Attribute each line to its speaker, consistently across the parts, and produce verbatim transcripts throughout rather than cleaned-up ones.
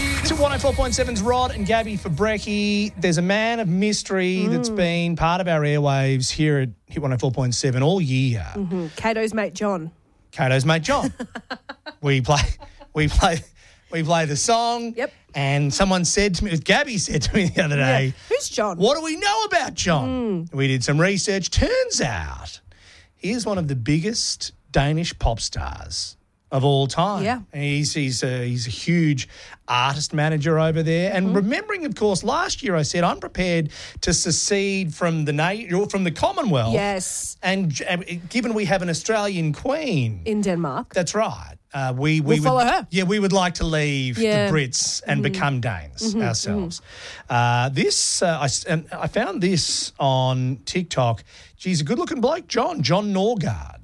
Speaker 1: To one oh four point seven's Rod and Gabby for Brekkie. There's a man of mystery mm. that's been part of our airwaves here at Hit one oh four point seven all year.
Speaker 2: Mm-hmm. Cato's mate John.
Speaker 1: Cato's mate John. we play, we play, we play the song.
Speaker 2: Yep.
Speaker 1: And someone said to me, Gabby said to me the other day,
Speaker 2: yeah. Who's John?
Speaker 1: What do we know about John? Mm. We did some research. Turns out he is one of the biggest Danish pop stars of all time.
Speaker 2: Yeah.
Speaker 1: He's he's a, he's a huge artist manager over there. And mm. remembering, of course, last year I said I'm prepared to secede from the na- from the Commonwealth.
Speaker 2: Yes.
Speaker 1: And uh, given we have an Australian queen
Speaker 2: in Denmark,
Speaker 1: that's right. Uh, we we
Speaker 2: we'll
Speaker 1: would,
Speaker 2: follow her.
Speaker 1: Yeah, we would like to leave
Speaker 2: yeah.
Speaker 1: the Brits and mm-hmm. become Danes
Speaker 2: mm-hmm,
Speaker 1: ourselves.
Speaker 2: Mm-hmm.
Speaker 1: Uh, this uh, I and I found this on TikTok. Geez, a good-looking bloke, John John Norgard.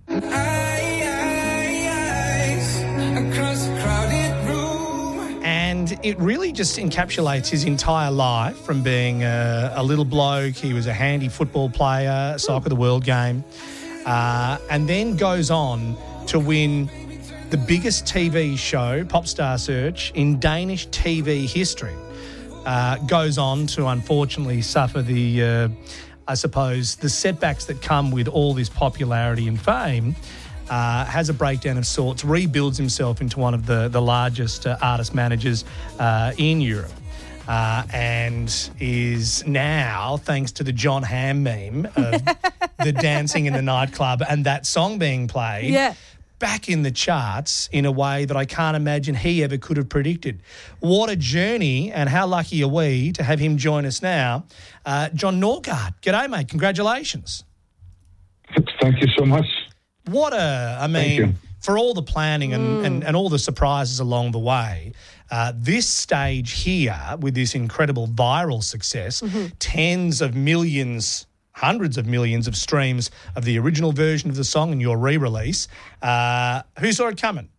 Speaker 1: And it really just encapsulates his entire life from being a, a little bloke. He was a handy football player, soccer the world game, uh, and then goes on to win the biggest T V show, Popstar Search, in Danish T V history. Uh, goes on to unfortunately suffer the, uh, I suppose, the setbacks that come with all this popularity and fame. Uh, has a breakdown of sorts, rebuilds himself into one of the, the largest uh, artist managers uh, in Europe, uh, and is now, thanks to the John Hamm meme of the dancing in the nightclub and that song being played,
Speaker 2: yeah.
Speaker 1: back in the charts in a way that I can't imagine he ever could have predicted. What a journey, and how lucky are we to have him join us now. Uh, John Norgard, g'day, mate. Congratulations.
Speaker 3: Thank you so much.
Speaker 1: What a, I mean, for all the planning and, mm. and, and all the surprises along the way, uh, this stage here with this incredible viral success, mm-hmm. tens of millions, hundreds of millions of streams of the original version of the song and your re-release, uh, who saw it coming?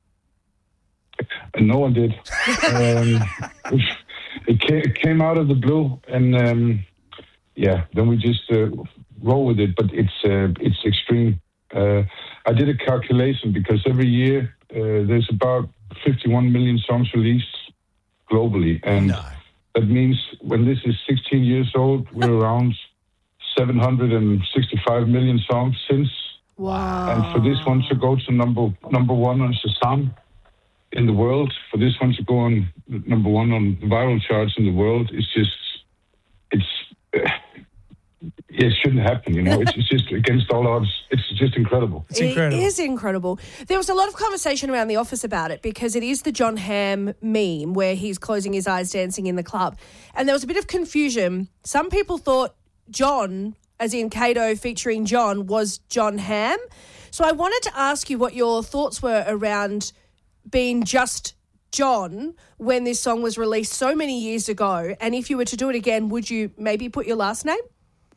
Speaker 3: No one did. um, it, came, it came out of the blue, and um, yeah, then we just uh, roll with it, but it's uh, it's extreme. Uh, I did a calculation because every year uh, there's about fifty-one million songs released globally. And
Speaker 1: no.
Speaker 3: that means when this is sixteen years old, we're around seven hundred sixty-five million songs since.
Speaker 2: Wow.
Speaker 3: And for this one to go to number number one on Shazam in the world, for this one to go on number one on the viral charts in the world, it's just, it's... Uh, it shouldn't happen, you know. It's, it's just against all odds. It's just incredible.
Speaker 1: It's incredible.
Speaker 2: It is incredible. There was a lot of conversation around the office about it because it is the John Hamm meme where he's closing his eyes dancing in the club. And there was a bit of confusion. Some people thought John, as in Cato featuring John, was John Hamm. So I wanted to ask you what your thoughts were around being just John when this song was released so many years ago. And if you were to do it again, would you maybe put your last name?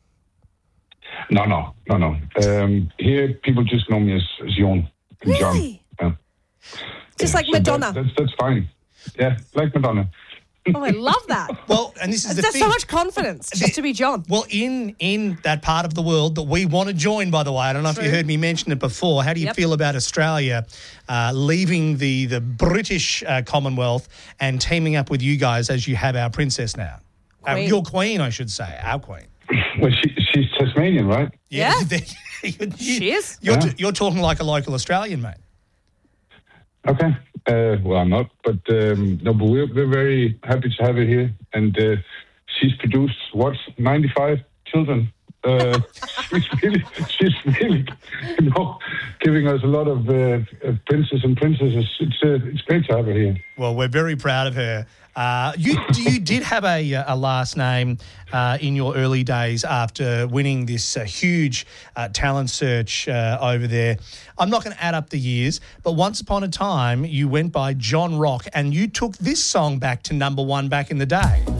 Speaker 3: No, no, no, no. Um, here, people just know me as, as Jon.
Speaker 2: Really?
Speaker 3: John. Yeah.
Speaker 2: Just
Speaker 3: yeah,
Speaker 2: like
Speaker 3: so
Speaker 2: Madonna.
Speaker 3: That, that's, that's fine. Yeah, like Madonna.
Speaker 2: Oh, I love that.
Speaker 1: Well, and this is the
Speaker 2: There's
Speaker 1: thing.
Speaker 2: so much confidence just to be John.
Speaker 1: Well, in in that part of the world that we want to join, by the way, I don't know
Speaker 2: True.
Speaker 1: if you heard me mention it before. How do you
Speaker 2: Yep.
Speaker 1: feel about Australia uh, leaving the, the British uh, Commonwealth and teaming up with you guys as you have our princess now? Uh,
Speaker 2: Queen.
Speaker 1: your queen, I should say. Our queen.
Speaker 3: Well, she, she's Tasmanian, right?
Speaker 2: Yeah.
Speaker 1: you,
Speaker 2: She is.
Speaker 1: You're,
Speaker 3: Yeah.
Speaker 1: t- you're talking like a local Australian, mate.
Speaker 3: Okay. Uh, well, I'm not, but um, no, but we're, we're very happy to have her here. And uh, she's produced, what, ninety-five children? Uh, she's really, she's really, you know, giving us a lot of uh, princes and princesses. It's uh, it's great to have her here.
Speaker 1: Well, we're very proud of her. Uh, you you did have a, a last name uh, in your early days after winning this uh, huge uh, talent search uh, over there. I'm not going to add up the years, but once upon a time you went by John Rock, and you took this song back to number one back in the day.